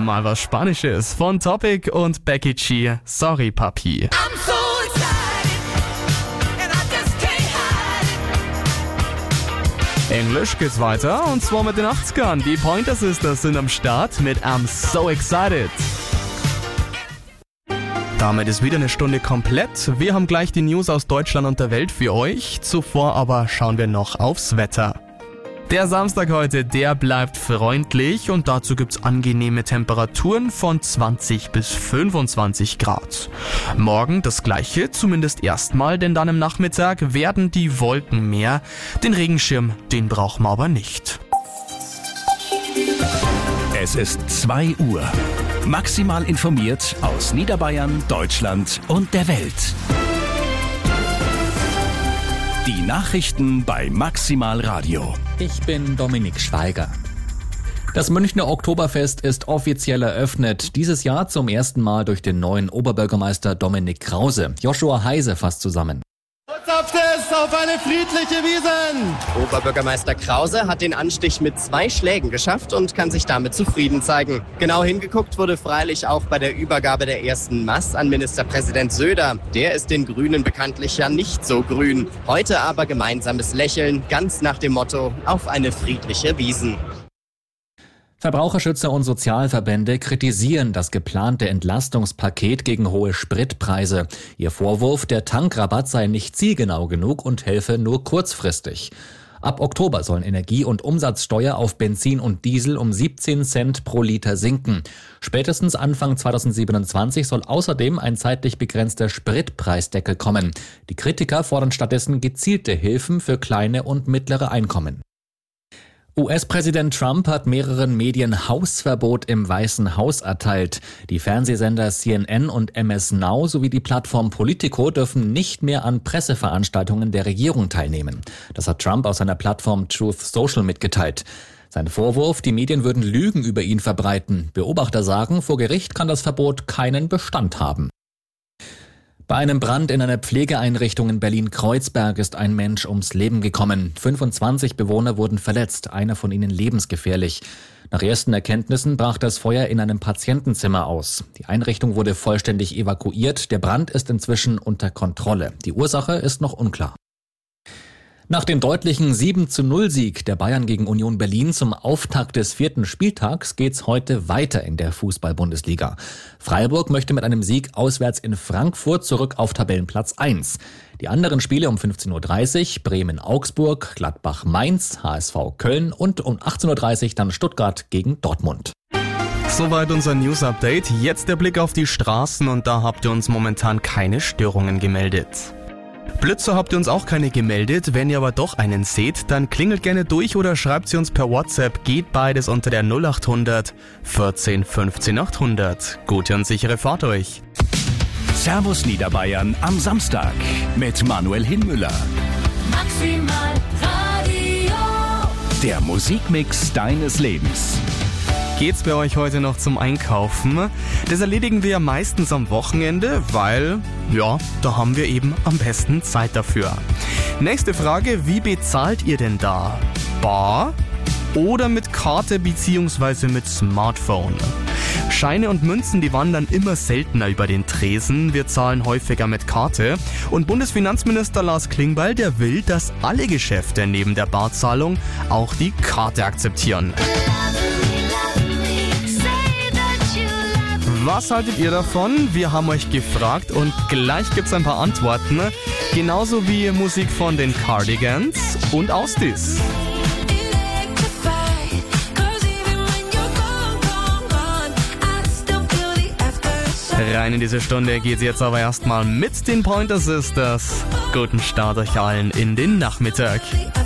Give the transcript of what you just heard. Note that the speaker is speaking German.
mal was Spanisches von Topic und Becky G. Sorry, Papi. I'm so excited, and I just can't hide it. Englisch geht's weiter und zwar mit den 80ern. Die Pointer Sisters sind am Start mit I'm So Excited. Damit ist wieder eine Stunde komplett. Wir haben gleich die News aus Deutschland und der Welt für euch. Zuvor aber schauen wir noch aufs Wetter. Der Samstag heute, der bleibt freundlich und dazu gibt's angenehme Temperaturen von 20 bis 25 Grad. Morgen das gleiche, zumindest erstmal, denn dann im Nachmittag werden die Wolken mehr. Den Regenschirm, den brauchen wir aber nicht. Es ist 2 Uhr. Maximal informiert aus Niederbayern, Deutschland und der Welt. Die Nachrichten bei Maximal Radio. Ich bin Dominik Schweiger. Das Münchner Oktoberfest ist offiziell eröffnet. Dieses Jahr zum ersten Mal durch den neuen Oberbürgermeister Dominik Krause. Joshua Heise fasst zusammen. Auf eine friedliche Wiesn! Oberbürgermeister Krause hat den Anstich mit 2 Schlägen geschafft und kann sich damit zufrieden zeigen. Genau hingeguckt wurde freilich auch bei der Übergabe der ersten Maß an Ministerpräsident Söder. Der ist den Grünen bekanntlich ja nicht so grün. Heute aber gemeinsames Lächeln, ganz nach dem Motto: auf eine friedliche Wiesn. Verbraucherschützer und Sozialverbände kritisieren das geplante Entlastungspaket gegen hohe Spritpreise. Ihr Vorwurf, der Tankrabatt sei nicht zielgenau genug und helfe nur kurzfristig. Ab Oktober sollen Energie- und Umsatzsteuer auf Benzin und Diesel um 17 Cent pro Liter sinken. Spätestens Anfang 2027 soll außerdem ein zeitlich begrenzter Spritpreisdeckel kommen. Die Kritiker fordern stattdessen gezielte Hilfen für kleine und mittlere Einkommen. US-Präsident Trump hat mehreren Medien Hausverbot im Weißen Haus erteilt. Die Fernsehsender CNN und MS Now sowie die Plattform Politico dürfen nicht mehr an Presseveranstaltungen der Regierung teilnehmen. Das hat Trump aus seiner Plattform Truth Social mitgeteilt. Sein Vorwurf, die Medien würden Lügen über ihn verbreiten. Beobachter sagen, vor Gericht kann das Verbot keinen Bestand haben. Bei einem Brand in einer Pflegeeinrichtung in Berlin-Kreuzberg ist ein Mensch ums Leben gekommen. 25 Bewohner wurden verletzt, einer von ihnen lebensgefährlich. Nach ersten Erkenntnissen brach das Feuer in einem Patientenzimmer aus. Die Einrichtung wurde vollständig evakuiert. Der Brand ist inzwischen unter Kontrolle. Die Ursache ist noch unklar. Nach dem deutlichen 7:0-Sieg der Bayern gegen Union Berlin zum Auftakt des 4. Spieltags geht's heute weiter in der Fußball-Bundesliga. Freiburg möchte mit einem Sieg auswärts in Frankfurt zurück auf Tabellenplatz 1. Die anderen Spiele um 15:30 Uhr Bremen-Augsburg, Gladbach-Mainz, HSV Köln und um 18:30 Uhr dann Stuttgart gegen Dortmund. Soweit unser News-Update. Jetzt der Blick auf die Straßen und da habt ihr uns momentan keine Störungen gemeldet. Blitzer habt ihr uns auch keine gemeldet, wenn ihr aber doch einen seht, dann klingelt gerne durch oder schreibt sie uns per WhatsApp, geht beides unter der 0800 14 15 800. Gute und sichere Fahrt euch. Servus Niederbayern am Samstag mit Manuel Hinmüller. Maximal Radio. Der Musikmix deines Lebens. Geht's bei euch heute noch zum Einkaufen? Das erledigen wir meistens am Wochenende, weil, ja, da haben wir eben am besten Zeit dafür. Nächste Frage, wie bezahlt ihr denn da? Bar oder mit Karte bzw. mit Smartphone? Scheine und Münzen, die wandern immer seltener über den Tresen. Wir zahlen häufiger mit Karte. Und Bundesfinanzminister Lars Klingbeil, der will, dass alle Geschäfte neben der Barzahlung auch die Karte akzeptieren. Was haltet ihr davon? Wir haben euch gefragt und gleich gibt's ein paar Antworten. Genauso wie Musik von den Cardigans und Austis. Rein in diese Stunde geht's jetzt aber erstmal mit den Pointer Sisters. Guten Start euch allen in den Nachmittag.